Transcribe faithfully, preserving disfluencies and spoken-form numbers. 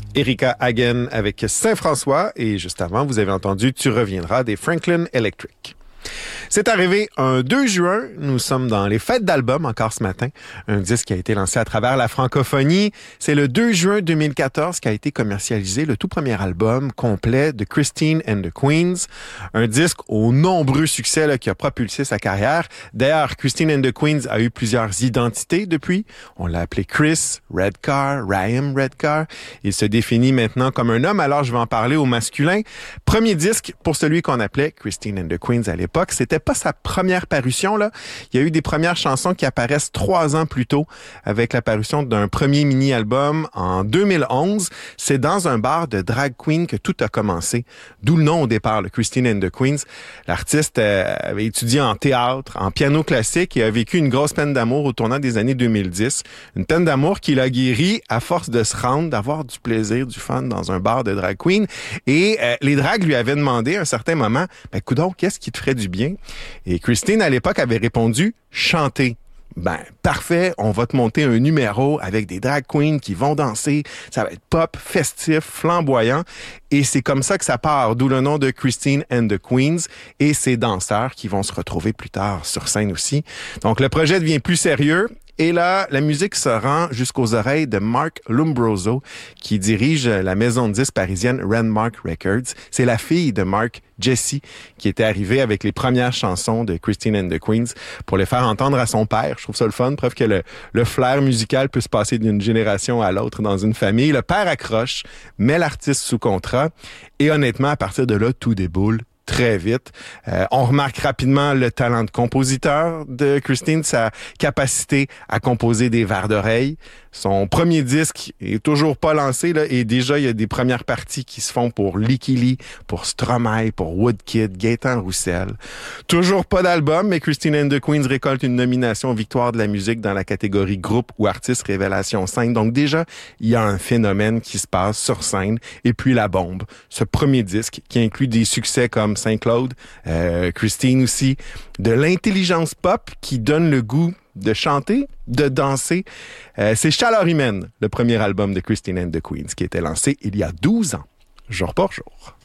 Erika Hagen avec Saint-François et juste avant, vous avez entendu Tu reviendras des Franklin Electric. C'est arrivé un deux juin, nous sommes dans les fêtes d'albums encore ce matin, un disque qui a été lancé à travers la francophonie. C'est le deux juin deux mille quatorze qu'a été commercialisé le tout premier album complet de Christine and the Queens, un disque aux nombreux succès là, qui a propulsé sa carrière. D'ailleurs, Christine and the Queens a eu plusieurs identités depuis. On l'a appelé Chris Redcar, Ryan Redcar. Il se définit maintenant comme un homme, alors je vais en parler au masculin. Premier disque pour celui qu'on appelait Christine and the Queens à l'époque, c'était pas sa première parution, là. Il y a eu des premières chansons qui apparaissent trois ans plus tôt avec la parution d'un premier mini-album en deux mille onze. C'est dans un bar de drag queen que tout a commencé. D'où le nom au départ, le Christine and the Queens. L'artiste euh, avait étudié en théâtre, en piano classique et a vécu une grosse peine d'amour au tournant des années deux mille dix. Une peine d'amour qu'il a guéri à force de se rendre, d'avoir du plaisir, du fun dans un bar de drag queen. Et euh, les drags lui avaient demandé à un certain moment, ben, coudonc, qu'est-ce qui te ferait du bien? Et Christine, à l'époque, avait répondu « chanter ». Ben, parfait, on va te monter un numéro avec des drag queens qui vont danser. Ça va être pop, festif, flamboyant. Et c'est comme ça que ça part, d'où le nom de Christine and the Queens et ces danseurs qui vont se retrouver plus tard sur scène aussi. Donc, le projet devient plus sérieux. Et là, la musique se rend jusqu'aux oreilles de Mark Lombroso, qui dirige la maison de disques parisienne Landmark Records. C'est la fille de Mark, Jessie, qui était arrivée avec les premières chansons de Christine and the Queens pour les faire entendre à son père. Je trouve ça le fun, preuve que le, le flair musical peut se passer d'une génération à l'autre dans une famille. Le père accroche, met l'artiste sous contrat et honnêtement, à partir de là, tout déboule très vite. Euh, on remarque rapidement le talent de compositeur de Christine, sa capacité à composer des vers d'oreille. Son premier disque est toujours pas lancé, là, et déjà, il y a des premières parties qui se font pour Licky Lee, pour Stromae, pour Woodkid, Gaëtan Roussel. Toujours pas d'album, mais Christine and the Queens récolte une nomination Victoire de la musique dans la catégorie groupe ou artiste révélation scène. Donc déjà, il y a un phénomène qui se passe sur scène. Et puis la bombe, ce premier disque qui inclut des succès comme Saint-Claude, euh, Christine aussi, de l'intelligence pop qui donne le goût de chanter, de danser. Euh, c'est Chaleur humaine, le premier album de Christine and the Queens, qui était lancé il y a douze ans, jour pour jour.